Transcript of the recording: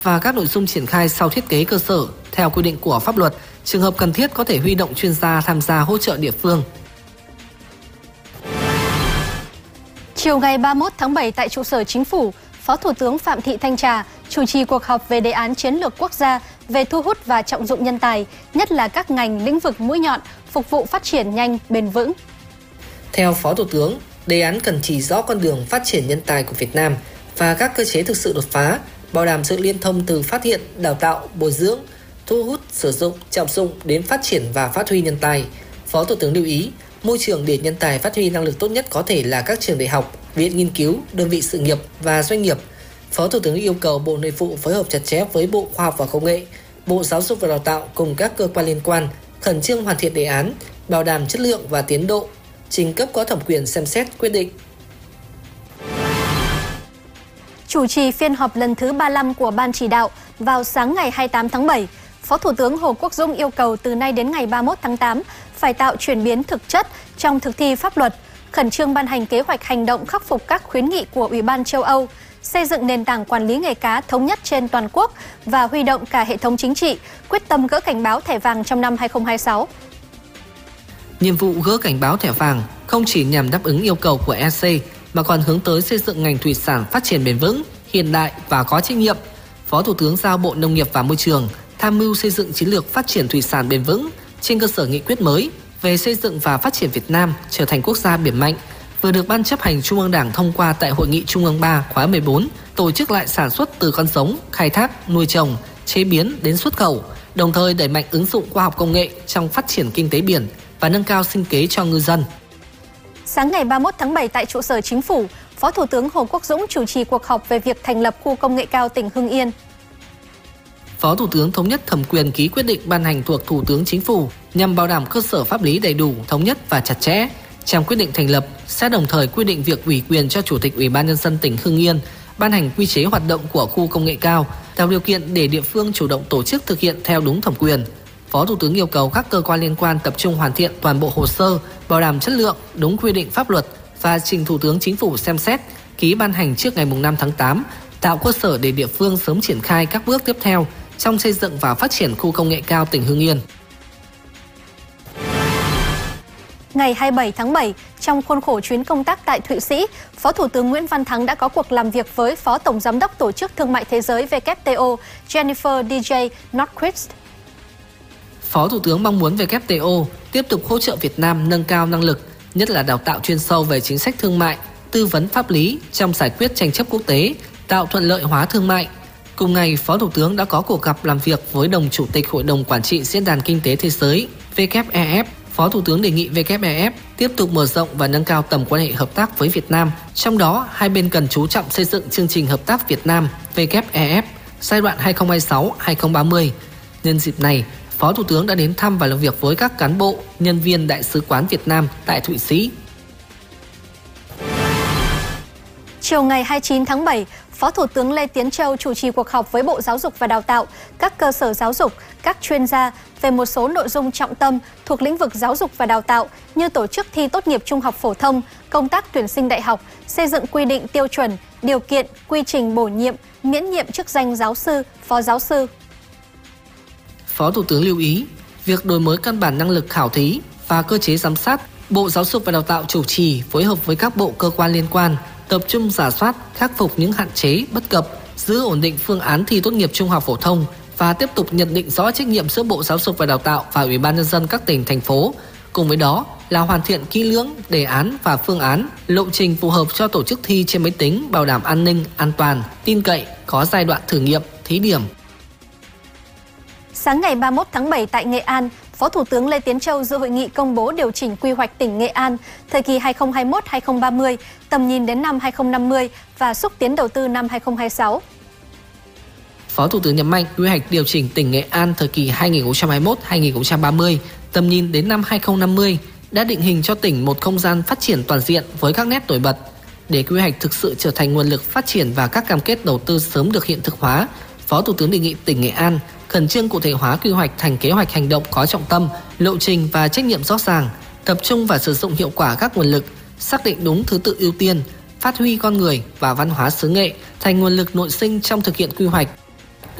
và các nội dung triển khai sau thiết kế cơ sở theo quy định của pháp luật. Trường hợp cần thiết có thể huy động chuyên gia tham gia hỗ trợ địa phương. Chiều ngày 31 tháng 7 tại trụ sở Chính phủ, Phó Thủ tướng Phạm Thị Thanh Trà chủ trì cuộc họp về đề án chiến lược quốc gia về thu hút và trọng dụng nhân tài, nhất là các ngành lĩnh vực mũi nhọn, phục vụ phát triển nhanh, bền vững. Theo Phó Thủ tướng, đề án cần chỉ rõ con đường phát triển nhân tài của Việt Nam và các cơ chế thực sự đột phá, bảo đảm sự liên thông từ phát hiện, đào tạo, bồi dưỡng, thu hút, sử dụng, trọng dụng đến phát triển và phát huy nhân tài. Phó Thủ tướng lưu ý, môi trường để nhân tài phát huy năng lực tốt nhất có thể là các trường đại học, viện nghiên cứu, đơn vị sự nghiệp và doanh nghiệp. Phó Thủ tướng yêu cầu Bộ Nội vụ phối hợp chặt chẽ với Bộ Khoa học và Công nghệ, Bộ Giáo dục và Đào tạo cùng các cơ quan liên quan khẩn trương hoàn thiện đề án, bảo đảm chất lượng và tiến độ, trình cấp có thẩm quyền xem xét quyết định. Chủ trì phiên họp lần thứ 35 của Ban chỉ đạo vào sáng ngày 28 tháng 7, Phó Thủ tướng Hồ Quốc Dũng yêu cầu từ nay đến ngày 31 tháng 8 phải tạo chuyển biến thực chất trong thực thi pháp luật, khẩn trương ban hành kế hoạch hành động khắc phục các khuyến nghị của Ủy ban châu Âu, xây dựng nền tảng quản lý nghề cá thống nhất trên toàn quốc và huy động cả hệ thống chính trị, quyết tâm gỡ cảnh báo thẻ vàng trong năm 2026. Nhiệm vụ gỡ cảnh báo thẻ vàng không chỉ nhằm đáp ứng yêu cầu của EC mà còn hướng tới xây dựng ngành thủy sản phát triển bền vững, hiện đại và có trách nhiệm. Phó Thủ tướng giao Bộ Nông nghiệp và Môi trường tham mưu xây dựng chiến lược phát triển thủy sản bền vững trên cơ sở nghị quyết mới về xây dựng và phát triển Việt Nam trở thành quốc gia biển mạnh, vừa được Ban chấp hành Trung ương Đảng thông qua tại Hội nghị Trung ương 3 khóa 14, tổ chức lại sản xuất từ con giống, khai thác, nuôi trồng, chế biến đến xuất khẩu, đồng thời đẩy mạnh ứng dụng khoa học công nghệ trong phát triển kinh tế biển và nâng cao sinh kế cho ngư dân. Sáng ngày 31 tháng 7 tại trụ sở Chính phủ, Phó Thủ tướng Hồ Quốc Dũng chủ trì cuộc họp về việc thành lập khu công nghệ cao tỉnh Hưng Yên. Phó Thủ tướng thống nhất thẩm quyền ký quyết định ban hành thuộc Thủ tướng Chính phủ nhằm bảo đảm cơ sở pháp lý đầy đủ, thống nhất và chặt chẽ. Trong quyết định thành lập sẽ đồng thời quy định việc ủy quyền cho Chủ tịch Ủy ban Nhân dân tỉnh Hưng Yên ban hành quy chế hoạt động của khu công nghệ cao, tạo điều kiện để địa phương chủ động tổ chức thực hiện theo đúng thẩm quyền. Phó Thủ tướng yêu cầu các cơ quan liên quan tập trung hoàn thiện toàn bộ hồ sơ, bảo đảm chất lượng, đúng quy định pháp luật và trình Thủ tướng Chính phủ xem xét, ký ban hành trước ngày 5 tháng 8, tạo cơ sở để địa phương sớm triển khai các bước tiếp theo trong xây dựng và phát triển khu công nghệ cao tỉnh Hưng Yên. Ngày 27 tháng 7, trong khuôn khổ chuyến công tác tại Thụy Sĩ, Phó Thủ tướng Nguyễn Văn Thắng đã có cuộc làm việc với Phó Tổng Giám đốc Tổ chức Thương mại Thế giới WTO Jennifer DJ Nordquist. Phó Thủ tướng mong muốn WTO tiếp tục hỗ trợ Việt Nam nâng cao năng lực, nhất là đào tạo chuyên sâu về chính sách thương mại, tư vấn pháp lý trong giải quyết tranh chấp quốc tế, tạo thuận lợi hóa thương mại. Cùng ngày, Phó Thủ tướng đã có cuộc gặp làm việc với đồng Chủ tịch Hội đồng Quản trị Diễn đàn Kinh tế Thế giới WEF. Phó Thủ tướng đề nghị WEF tiếp tục mở rộng và nâng cao tầm quan hệ hợp tác với Việt Nam. Trong đó, hai bên cần chú trọng xây dựng chương trình hợp tác Việt Nam WEF giai đoạn 2026-2030. Nhân dịp này, Phó Thủ tướng đã đến thăm và làm việc với các cán bộ, nhân viên Đại sứ quán Việt Nam tại Thụy Sĩ. Chiều ngày 29 tháng 7, Phó Thủ tướng Lê Tiến Châu chủ trì cuộc họp với Bộ Giáo dục và Đào tạo, các cơ sở giáo dục, các chuyên gia về một số nội dung trọng tâm thuộc lĩnh vực giáo dục và đào tạo như tổ chức thi tốt nghiệp trung học phổ thông, công tác tuyển sinh đại học, xây dựng quy định tiêu chuẩn, điều kiện, quy trình bổ nhiệm, miễn nhiệm chức danh giáo sư, phó giáo sư. Phó Thủ tướng lưu ý, việc đổi mới căn bản năng lực khảo thí và cơ chế giám sát, Bộ Giáo dục và Đào tạo chủ trì phối hợp với các bộ cơ quan liên quan, tập trung rà soát, khắc phục những hạn chế, bất cập, giữ ổn định phương án thi tốt nghiệp trung học phổ thông và tiếp tục nhận định rõ trách nhiệm giữa Bộ Giáo dục và Đào tạo và Ủy ban Nhân dân các tỉnh, thành phố. Cùng với đó là hoàn thiện kỹ lưỡng đề án và phương án, lộ trình phù hợp cho tổ chức thi trên máy tính, bảo đảm an ninh, an toàn, tin cậy, có giai đoạn thử nghiệm, thí điểm. Sáng ngày 31 tháng 7 tại Nghệ An, Phó Thủ tướng Lê Tiến Châu dự hội nghị công bố điều chỉnh quy hoạch tỉnh Nghệ An thời kỳ 2021-2030, tầm nhìn đến năm 2050 và xúc tiến đầu tư năm 2026. Phó Thủ tướng nhấn mạnh quy hoạch điều chỉnh tỉnh Nghệ An thời kỳ 2021-2030, tầm nhìn đến năm 2050 đã định hình cho tỉnh một không gian phát triển toàn diện với các nét nổi bật. Để quy hoạch thực sự trở thành nguồn lực phát triển và các cam kết đầu tư sớm được hiện thực hóa, Phó Thủ tướng đề nghị tỉnh Nghệ An khẩn trương cụ thể hóa quy hoạch thành kế hoạch hành động có trọng tâm, lộ trình và trách nhiệm rõ ràng, tập trung và sử dụng hiệu quả các nguồn lực, xác định đúng thứ tự ưu tiên, phát huy con người và văn hóa xứ Nghệ thành nguồn lực nội sinh trong thực hiện quy hoạch.